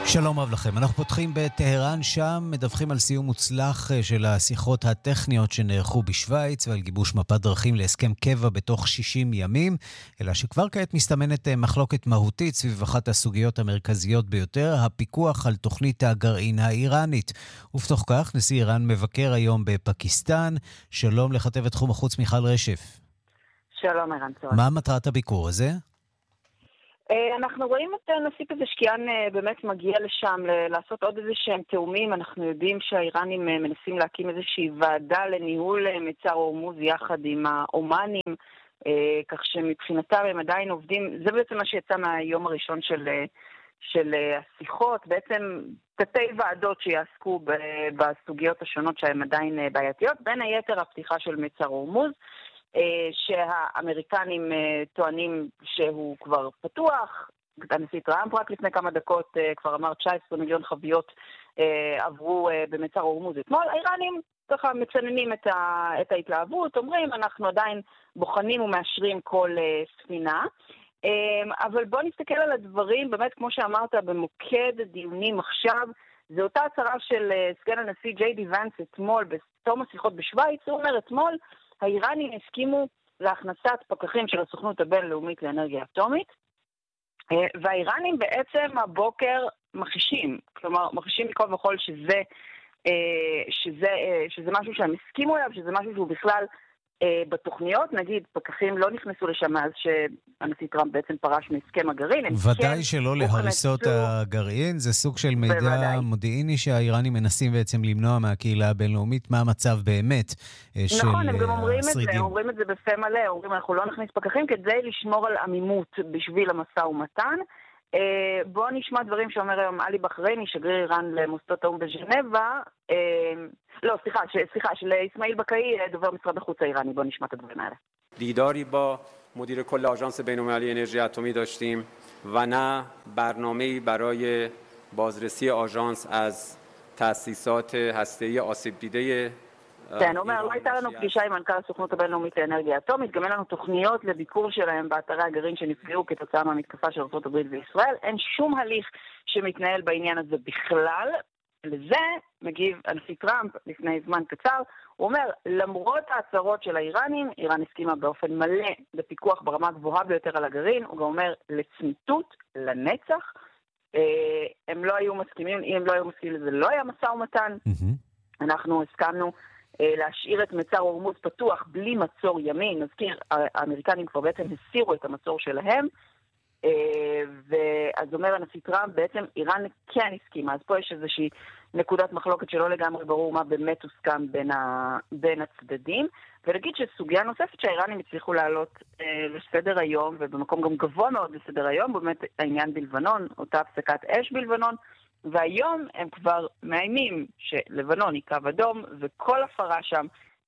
שלום רב לכם. אנחנו פותחים בטהרן, שם מדווחים על סיום מוצלח של השיחות הטכניות שנערכו בשוויץ ועל גיבוש מפת דרכים להסכם קבע בתוך 60 ימים, אלא שכבר כעת מסתמנת מחלוקת מהותית סביב אחת הסוגיות המרכזיות ביותר, הפיקוח על תוכנית הגרעין האיראנית. ובתוך כך, נשיא איראן מבקר היום בפקיסטן. שלום לכתבת תחום החוץ מיכל רשף. שלום ערן צהריים. מה מטרת הביקור הזה? אנחנו רואים את נשיא פזשקיאן באמת מגיע לשם לעשות עוד איזה שהם תאומים. אנחנו יודעים שהאיראנים מנסים להקים איזושהי ועדה לניהול מצר הורמוז יחד עם האומנים, כך שמבחינתם הם עדיין עובדים. זה בעצם מה שיצא מהיום הראשון של השיחות, בעצם תתי ועדות שיעסקו בסוגיות השונות שהן עדיין בעייתיות, בין היתר הפתיחה של מצר הורמוז, שהאמריקנים טוענים שהוא כבר פתוח. הנשיא טראמפ רק לפני כמה דקות כבר אמר 19 מיליון חביות עברו במצר הורמוז אתמול. האיראנים ככה מצננים את ההתלהבות, אומרים אנחנו עדיין בוחנים ומאשרים כל ספינה. אבל בוא נסתכל על הדברים, באמת כמו שאמרת, במוקד הדיונים עכשיו, זו אותה הצהרה של סגן הנשיא ג'יי די ונס אתמול בתום השיחות בשוויץ. הוא אומר אתמול, האיראנים הסכימו להכנסת פקחים של הסוכנות הבינלאומית לאנרגיה אטומית, והאיראנים בעצם הבוקר מחישים, כלומר מחישים מכל וכל שזה משהו שהם הסכימו אליו, שזה משהו שהוא בכלל בתוכניות. נגיד, פקחים לא נכנסו לשם מאז שהנשיא טראמפ בעצם פרש מהסכם הגרעין. ודאי שלא להריסות הגרעין, זה סוג של מידע מודיעיני שהאיראנים מנסים בעצם למנוע מהקהילה הבינלאומית מה המצב באמת של השרידים. נכון, הם גם אומרים את זה בפה מלא, אומרים אנחנו לא נכניס פקחים כדי לשמור על עמימות בשביל המשא ומתן. בואו נשמע דברים שאומר היום עלי בחרייני, שגריר איראן למוסדות האו"ם בז'נבה, של איסמעיל בקאי, דובר משרד החוץ האיראני. בואו נשמע את הדברים האלה. دیداری با مدیر کل آژانس بین‌المللی انرژی اتمی داشتیم و نه برنامه‌ای برای بازرسی آژانس از تأسیسات هسته‌ای آسیب دیده. כן, אומר, לא הייתה לנו פגישה עם מנכ"ל הסוכנות הבינלאומית לאנרגיה אטומית, גם אין לנו תוכניות לביקור שלהם באתרי הגרעין שנפגעו כתוצאה מהמתקפה של ארצות הברית וישראל. אין שום הליך שמתנהל בעניין הזה בכלל. לזה מגיב הנשיא טראמפ לפני זמן קצר. הוא אומר, למרות ההצהרות של האיראנים, איראן הסכימה באופן מלא לפיקוח ברמה הגבוהה ביותר על הגרעין. הוא גם אומר, לצמיתות, לנצח. הם לא היו מסכימים, אם הם לא היו מסכימים לזה, לא היה משא ומתן. אנחנו הסכמנו להשאיר את מצר הורמוז פתוח בלי מצור ימי. נזכיר, האמריקנים כבר בעצם הסירו את המצור שלהם, ואז אומר הנשיא טראמפ, בעצם איראן כן הסכימה. אז פה יש איזושהי נקודת מחלוקת שלא לגמרי ברור מה באמת הוסכם בין הצדדים. ולהגיד שסוגיה נוספת שהאיראנים הצליחו לעלות לסדר היום, ובמקום גם גבוה מאוד לסדר היום, באמת העניין בלבנון, אותה הפסקת אש בלבנון, והיום הם כבר מאיימים שלבנון היא קו אדום, וכל הפרה שם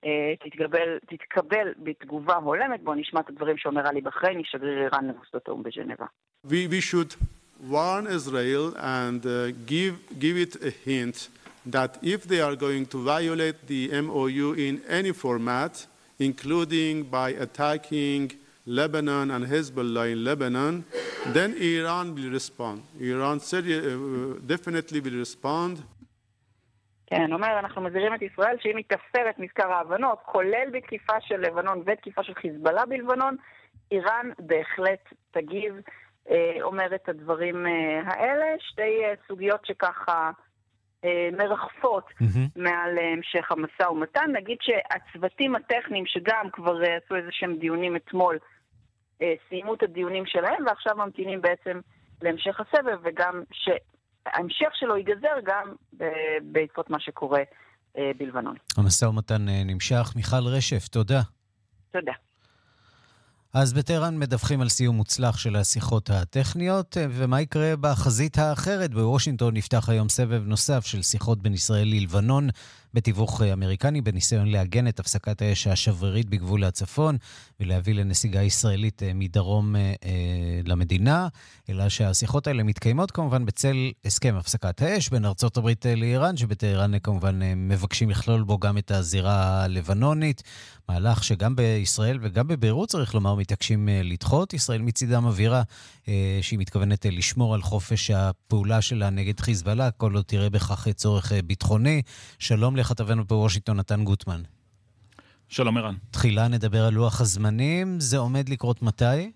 תתקבל בתגובה הולמת. בואו נשמע את הדברים שאומר עלי בחרייני, שגריר איראן למוסדות האו"ם בז'נבה. We should warn Israel and give it a hint that if they are going to violate the MOU in any format, including by attacking Lebanon and Hezbollah in Lebanon, then Iran will respond. Iran definitely will respond. כן, אומר, אנחנו מזהירים את ישראל שאם היא תפר את מזכר ההבנות, כולל בתקיפה של לבנון ותקיפה של חיזבאללה בלבנון, איראן בהחלט תגיב. אומר את הדברים האלה. שתי סוגיות שככה מרחפות מעל המשך המשא ומתן. נגיד שהצוותים הטכניים שגם כבר עשו איזה שהם דיונים אתמול, סיימו את הדיונים שלהם, ועכשיו ממתינים בעצם להמשך הסבב, וגם שההמשך שלו ייגזר גם בעקבות מה שקורה בלבנון. המשא ומתן נמשך. מיכל רשף, תודה. תודה. אז בטהרן מדווחים על סיום מוצלח של השיחות הטכניות, ומה יקרה בחזית האחרת? בוושינגטון נפתח היום סבב נוסף של שיחות בין ישראל ללבנון, בתיווך אמריקני, בניסיון לעגן את הפסקת האש השברירית בגבול הצפון, ולהביא לנסיגה ישראלית מדרום למדינה, אלא שהשיחות האלה מתקיימות כמובן בצל הסכם הפסקת האש בין ארצות הברית לאיראן, שבטהרן כמובן מבקשים לכלול בו גם את הזירה הלבנונית, מהלך שגם בישראל וגם בביירות צריך לומר מתעקשים לדחות. ישראל מצידה מבהירה שהיא מתכוונת לשמור על חופש הפעולה שלה נגד חיזבאללה, כל לא תראה בכך צורך ביטחוני. שלום לכתבנו בוושינגטון נתן גוטמן. שלום ערן. תחילה נדבר על לוח הזמנים, זה עומד לקרות מתי?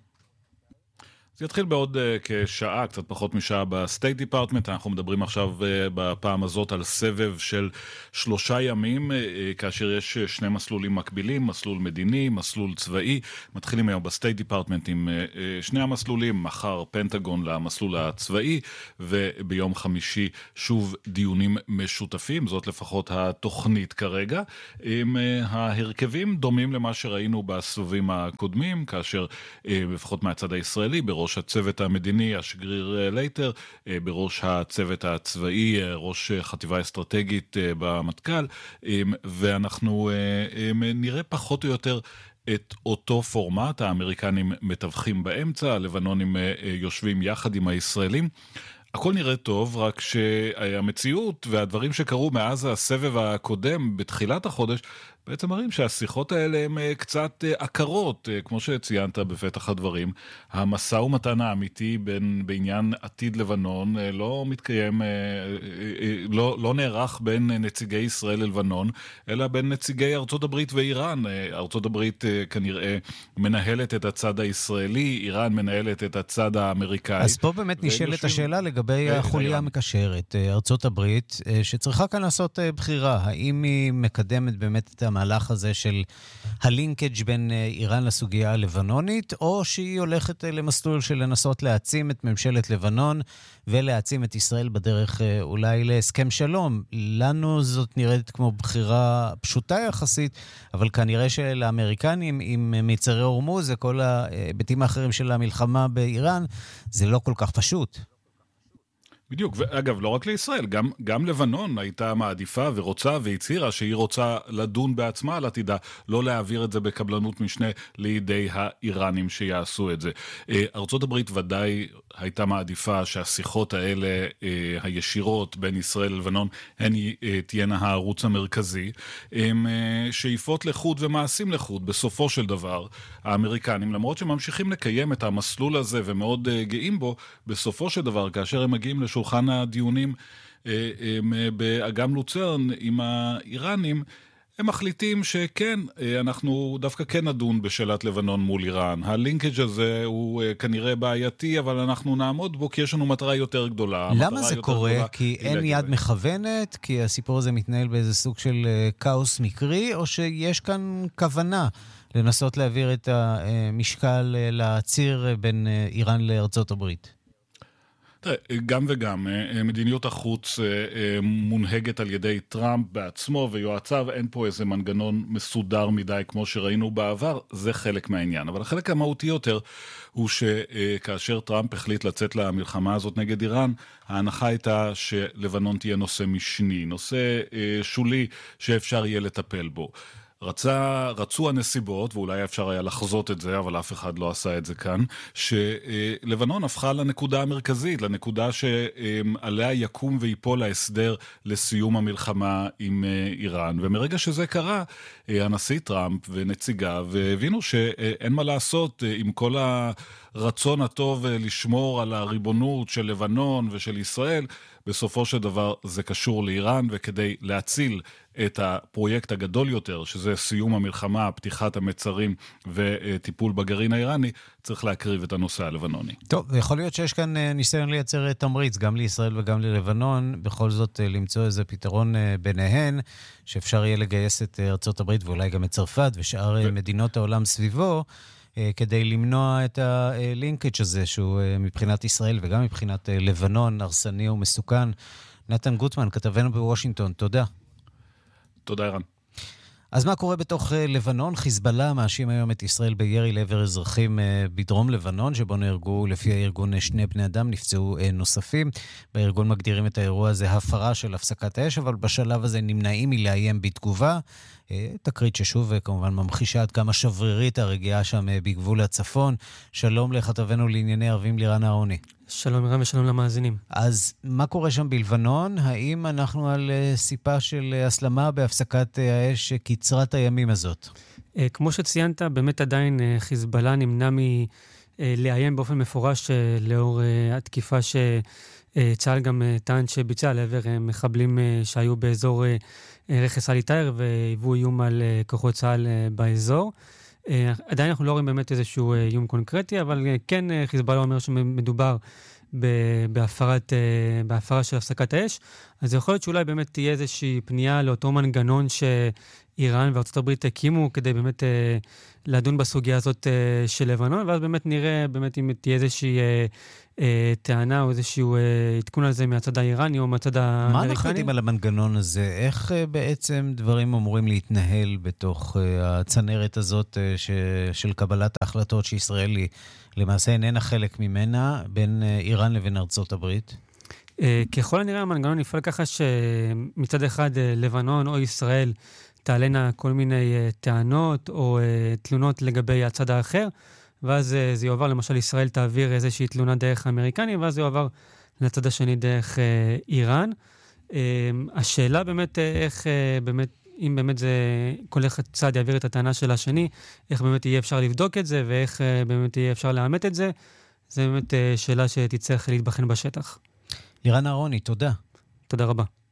זה יתחיל בעוד כשעה, קצת פחות משעה בסטייט דיפרטמנט. אנחנו מדברים עכשיו בפעם הזאת על סבב של 3 ימים, כאשר יש 2 מסלולים מקבילים, מסלול מדיני, מסלול צבאי. מתחילים היום בסטייט דיפרטמנט עם 2 המסלולים, מחר פנטגון למסלול הצבאי, וביום חמישי שוב דיונים משותפים, זאת לפחות התוכנית כרגע. ההרכבים דומים למה שראינו בסבבים הקודמים, כאשר לפחות מהצד הישראלי, בראש הצוות המדיני, השגריר לייטר, בראש הצוות הצבאי, ראש חטיבה אסטרטגית במטכ"ל, ואנחנו נראה פחות או יותר את אותו פורמט. האמריקנים מתווכים באמצע, הלבנונים יושבים יחד עם הישראלים. הכל נראה טוב, רק שהמציאות והדברים שקרו מאז הסבב הקודם בתחילת החודש, בעצם מראים שהשיחות האלה הן קצת עקרות, כמו שציינת בפתח הדברים. המשא ומתן האמיתי בעניין עתיד לבנון לא מתקיים, לא נערך בין נציגי ישראל ללבנון, אלא בין נציגי ארצות הברית ואיראן. ארצות הברית כנראה מנהלת את הצד הישראלי, איראן מנהלת את הצד האמריקאי. אז פה באמת נשאלת השאלה לגבי החוליה המקשרת. ארצות הברית, שצריכה כאן לעשות בחירה, האם היא מקדמת באמת את המהלך הזה של הלינקג' בין איראן לסוגיה הלבנונית, או שהיא הולכת למסלול של לנסות להעצים את ממשלת לבנון ולהעצים את ישראל בדרך אולי להסכם שלום. לנו זאת נראית כמו בחירה פשוטה יחסית, אבל כנראה שלאמריקנים עם מצרי הורמוז וכל ההיבטים האחרים של המלחמה באיראן, זה לא כל כך פשוט. בדיוק, ואגב, לא רק לישראל, גם לבנון הייתה מעדיפה ורוצה והצהירה שהיא רוצה לדון בעצמה על עתידה, לא להעביר את זה בקבלנות משנה לידי האיראנים שיעשו את זה. ארצות הברית ודאי הייתה מעדיפה שהשיחות האלה הישירות בין ישראל ללבנון, הן תהיינה הערוץ המרכזי, הם שאיפות לחוד ומעשים לחוד. בסופו של דבר, האמריקנים, למרות שממשיכים לקיים את המסלול הזה ומאוד גאים בו, בסופו של דבר, כאשר הם מגיעים לשולחן הדיונים באגם לוצרן עם האיראנים, הם מחליטים שכן, אנחנו דווקא כן נדון בשאלת לבנון מול איראן. הלינקג' הזה הוא כנראה בעייתי, אבל אנחנו נעמוד בו כי יש לנו מטרה יותר גדולה. למה זה קורה? כי אין יד מכוונת? כי הסיפור הזה מתנהל באיזה סוג של כאוס מקרי, או שיש כאן כוונה לנסות להעביר את המשקל לציר בין איראן לארצות הברית? גם וגם, מדיניות החוץ מונהגת על ידי טראמפ בעצמו ויועציו, אין פה איזה מנגנון מסודר מדי כמו שראינו בעבר, זה חלק מהעניין. אבל החלק המהותי יותר הוא שכאשר טראמפ החליט לצאת למלחמה הזאת נגד איראן, ההנחה הייתה שלבנון תהיה נושא משני, נושא שולי שאפשר יהיה לטפל בו. רצו הנסיבות, ואולי אפשר היה לחזות את זה, אבל אף אחד לא עשה את זה כאן, שלבנון הפכה לנקודה המרכזית, לנקודה שעליה יקום ויפול ההסדר לסיום המלחמה עם איראן. ומרגע שזה קרה, הנשיא טראמפ ונציגיו הבינו שאין מה לעשות עם כל הרצון הטוב לשמור על הריבונות של לבנון ושל ישראל, בסופו של דבר זה קשור לאיראן, וכדי להציל את הפרויקט הגדול יותר, שזה סיום המלחמה, פתיחת המצרים וטיפול בגרעין האיראני, צריך להקריב את הנושא הלבנוני. טוב, יכול להיות שיש כאן ניסיון לייצר תמריץ, גם לישראל וגם ללבנון, בכל זאת למצוא איזה פתרון ביניהן, שאפשר יהיה לגייס את ארצות הברית ואולי גם את צרפת ושאר מדינות העולם סביבו, כדי למנוע את הלינקג' הזה, שהוא מבחינת ישראל וגם מבחינת לבנון, הרסני ומסוכן. נתן גוטמן, כתבנו בוושינגטון, תודה. תודה, ערן. אז מה קורה בתוך לבנון? חיזבאללה מאשים היום את ישראל בירי לעבר אזרחים בדרום לבנון, שבו נהרגו לפי הארגון 2 בני אדם, נפצעו נוספים. בארגון מגדירים את האירוע הזה הפרה של הפסקת האש, אבל בשלב הזה נמנעים מלאיים בתגובה. תקרית ששוב כמובן ממחישה עד כמה שברירית הרגיעה שם בגבול הצפון. שלום לכתבנו לענייני ערבים לירן אהרוני. שלום רב ושלום למאזינים. אז מה קורה שם בלבנון? האם אנחנו על סיפה של הסלמה בהפסקת האש קצרת הימים הזאת? כמו שציינת, באמת עדיין חיזבאללה נמנע מלאיים באופן מפורש לאור התקיפה שצה"ל גם טען שביצע לעבר מחבלים שהיו באזור רכס עלי טאהר והיוו איום על כוחות צה"ל באזור. עדיין אנחנו לא רואים באמת איזשהו איום קונקרטי, אבל כן חיזבאללה אומר שמדובר בהפרה של הפסקת האש. אז יכול להיות שאולי באמת תהיה איזושהי פנייה לאותו מנגנון שאיראן וארצות הברית הקימו כדי באמת לדון בסוגיה הזאת של לבנון, ואז באמת נראה באמת אם תהיה איזושהי טענה או איזשהו עדכון על זה מהצד האיראני או מהצד האמריקני. מה אנחנו יודעים על המנגנון הזה? איך בעצם דברים אמורים להתנהל בתוך הצנרת הזאת של קבלת ההחלטות שישראל היא למעשה איננה חלק ממנה בין איראן לבין ארצות הברית? ככל הנראה המנגנון יפעל ככה שמצד אחד לבנון או ישראל תעלנה כל מיני טענות או תלונות לגבי הצד האחר, ואז זה יועבר, למשל ישראל תעביר איזושהי תלונה דרך האמריקנים, ואז זה יועבר לצד השני דרך איראן. השאלה באמת איך באמת, אם באמת זה כל אחד צד יעביר את הטענה של השני, איך באמת יהיה אפשר לבדוק את זה, ואיך באמת יהיה אפשר לאמת את זה, זה באמת שאלה שתצטרך להתבחן בשטח. לירן אהרוני, תודה. תודה רבה.